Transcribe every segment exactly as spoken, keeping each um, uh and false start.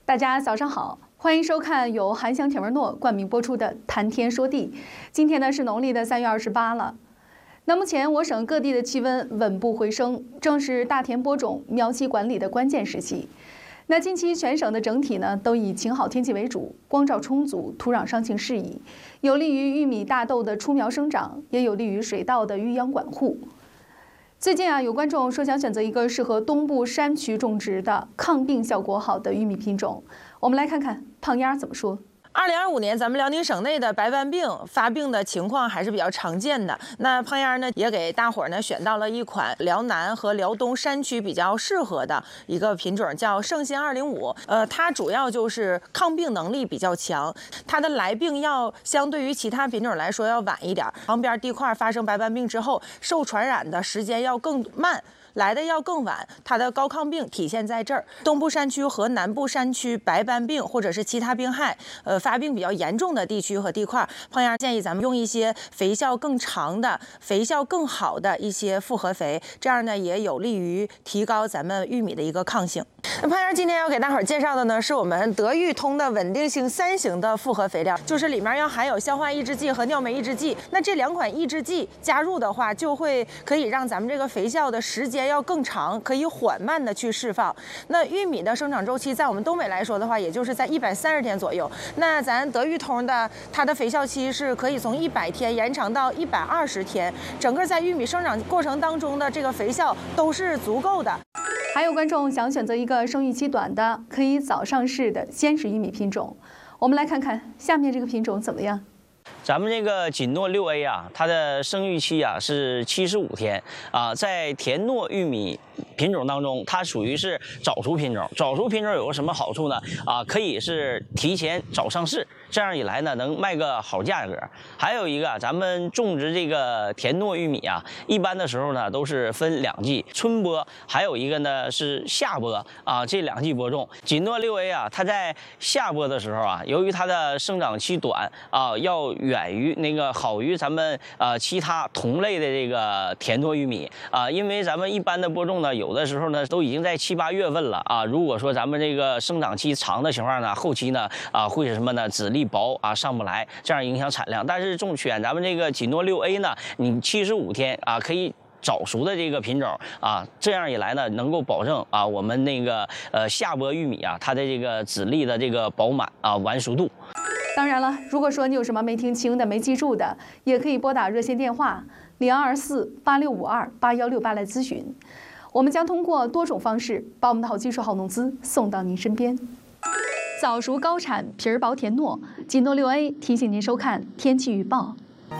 大家早上好，欢迎收看由韩翔铁文诺冠名播出的《谈天说地》。今天呢是农历的三月二十八了。那目前我省各地的气温稳步回升，正是大田播种、苗期管理的关键时期。那近期全省的整体呢都以晴好天气为主，光照充足，土壤伤情适宜，有利于玉米、大豆的出苗生长，也有利于水稻的育秧管护。最近啊，有观众说想选择一个适合东部山区种植的、抗病效果好的玉米品种。我们来看看胖丫怎么说。 二零二五年，咱们辽宁省内的白斑病发病的情况还是比较常见的。那胖丫呢，也给大伙儿呢选到了一款辽南和辽东山区比较适合的一个品种，叫圣心二零五。呃，它主要就是抗病能力比较强，它的来病要相对于其他品种来说要晚一点，旁边地块发生白斑病之后，受传染的时间要更慢。来的要更晚，它的高抗病体现在这儿。东部山区和南部山区白斑病或者是其他病害，呃，发病比较严重的地区和地块，胖丫建议咱们用一些肥效更长的、肥效更好的一些复合肥，这样呢也有利于提高咱们玉米的一个抗性。那胖丫今天要给大伙儿介绍的呢，是我们德裕通的稳定性三型的复合肥料，就是里面要含有消化抑制剂和尿酶抑制剂。那这两款抑制剂加入的话，就会可以让咱们这个肥效的时间要更长，可以缓慢的去释放。那玉米的生长周期，在我们东北来说的话，也就是在一百三十天左右。那咱德裕通的它的肥效期是可以从一百天延长到一百二十天，整个在玉米生长过程当中的这个肥效都是足够的。 还有观众想选择一个生育期短的、可以早上市的鲜食玉米品种，我们来看看下面这个品种怎么样。 咱们这个锦诺六 A 啊，它的生育期啊是七十五天啊，在田诺玉米品种当中，它属于是早熟品种。早熟品种有个什么好处呢？啊，可以是提前早上市，这样一来呢，能卖个好价格。还有一个，咱们种植这个田诺玉米啊，一般的时候呢都是分两季，春播，还有一个呢是夏播啊，这两季播种。锦诺六 A 啊，它在夏播的时候啊，由于它的生长期短啊，要远于那个好于咱们呃其他同类的这个田诺玉米啊，因为咱们一般的播种呢，有的时候呢都已经在七八月份了啊。如果说咱们这个生长期长的情况呢，后期呢啊会是什么呢？籽粒薄啊上不来，这样影响产量。但是种选咱们这个锦诺六 A 呢，你七十五天啊可以早熟的这个品种啊，这样一来呢，能够保证啊我们那个呃夏播玉米啊它的这个籽粒的这个饱满啊完熟度。 当然了，如果说你有什么没听清的、没记住的，也可以拨打热线电话零二四八六五二八幺六八来咨询。我们将通过多种方式，把我们的好技术、好农资送到您身边。早熟高产皮儿薄田诺锦诺六 A 提醒您收看天气预报。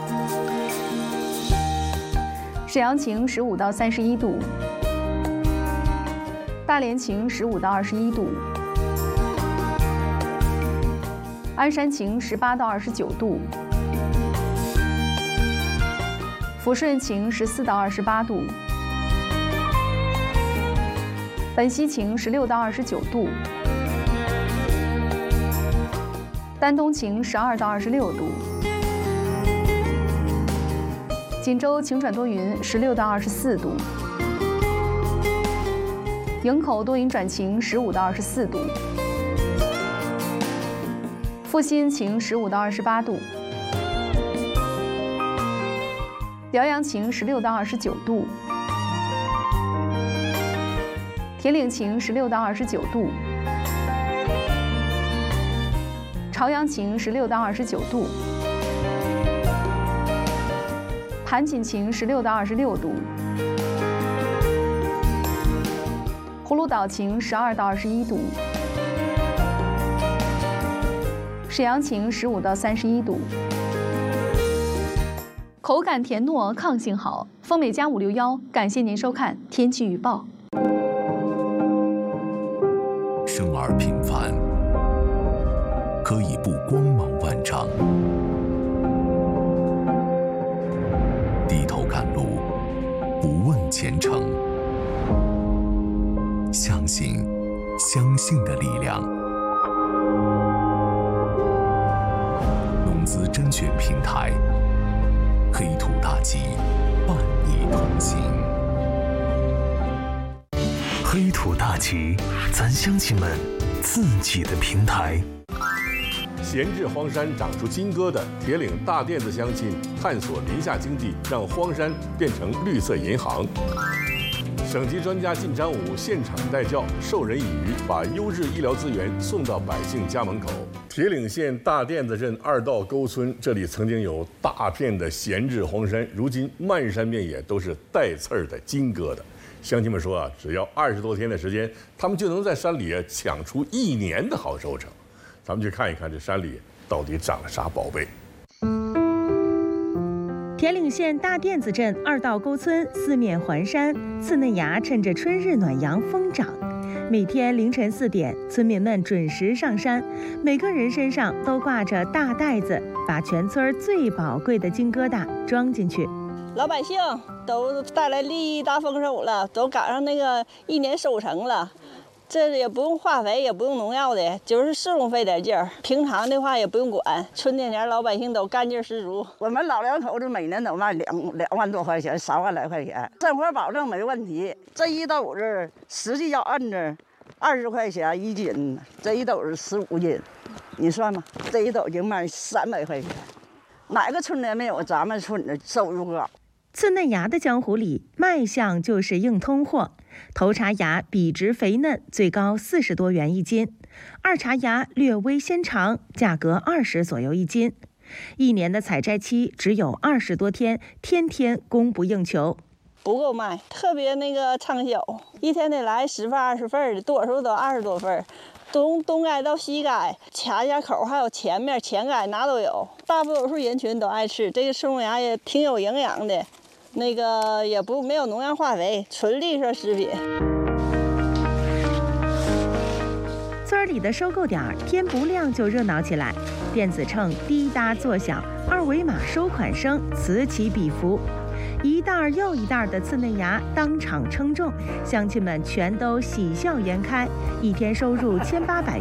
沈阳晴十五到三十一度，大连晴十五到二十一度。鞍山晴十八到二十九度，抚顺晴十四到二十八度，本溪晴十六到二十九度，丹东晴十二到二十六度，锦州晴转多云十六到二十四度，营口多云转晴十五到二十四度。阜新晴十五到二十八度，辽阳晴十六到二十九度，铁岭晴十六到二十九度，朝阳晴十六到二十九度，盘锦晴十六到二十六度，葫芦岛晴十二到二十一度。沈阳晴十五到三十一度，口感甜糯，抗性好。丰美佳五六幺，感谢您收看天气预报。 生而平凡，可以不光芒万丈；低头赶路，不问前程。相信，相信的力量。农资甄选平台，黑土大旗伴你同行。黑土大旗，咱乡亲们自己的平台。 闲置荒山长出金疙瘩，铁岭大甸子乡亲探索林下经济，让荒山变成绿色银行。省级专家靳章武现场带教，授人以渔，把优质医疗资源送到百姓家门口。铁岭县大甸子镇二道沟村，这里曾经有大片的闲置荒山，如今漫山遍野都是带刺儿的金疙瘩。乡亲们说啊，只要二十多天的时间，他们就能在山里抢出一年的好收成。咱们去看一看这山里到底长了啥宝贝。 铁岭县大甸子镇二道沟村四面环山，刺嫩芽趁着春日暖阳疯长。每天凌晨四点，村民们准时上山，每个人身上都挂着大袋子，把全村最宝贵的金疙瘩装进去。 老百姓都带来利益大丰收了，都赶上那个一年收成了。这也不用化肥，也不用农药的，就是施工费点劲儿。平常的话也不用管，春天前老百姓都干劲十足。 我们老两口子每年都卖两两万多块钱，三万来块钱，生活保证没问题。这一斗子实际要按着二十块钱一斤，这一斗子十五斤，你算吧，这一斗就卖三百块钱。哪个村也没有咱们村的收入高。 刺嫩芽的江湖里，卖相就是硬通货。头茬芽笔直肥嫩，最高四十多元一斤；二茬芽略微纤长，价格二十左右一斤。一年的采摘期只有二十多天，天天供不应求， 不够卖，特别那个畅销，一天得来十份二十份的，多数都二十多份。东东街到西街，卡家口还有前面前街哪都有，大多数人群都爱吃这个刺嫩芽，也挺有营养的。那个也不没有农药化肥，纯绿色食品。 村里的收购点天不亮就热闹起来，电子秤滴答作响，二维码收款声此起彼伏，一袋又一袋的刺嫩芽当场称重，乡亲们全都喜笑颜开，一天收入千八百